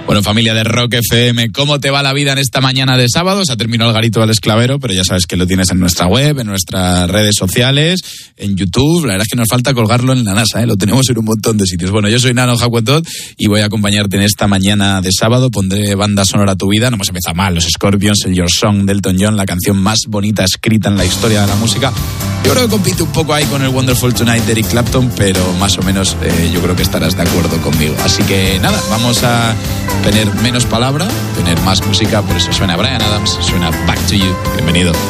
Bueno, familia de Rock FM, ¿cómo te va la vida en esta mañana de sábado? Se ha terminado el garito del esclavero, pero ya sabes que lo tienes en nuestra web, en nuestras redes sociales, en YouTube. La verdad es que nos falta colgarlo en la NASA, lo tenemos en un montón de sitios. Bueno, yo soy Nano Hakuetot y voy a acompañarte en esta mañana de sábado. Pondré banda sonora a tu vida. No hemos empezado mal, los Scorpions, el Your Song de Elton John, la canción más bonita escrita en la historia de la música. Yo creo que compite un poco ahí con el Wonderful Tonight de Eric Clapton, pero más o menos yo creo que estarás de acuerdo conmigo. Así que nada, vamos a tener menos palabra, tener más música, por eso suena Bryan Adams, suena Back to You. Bienvenido.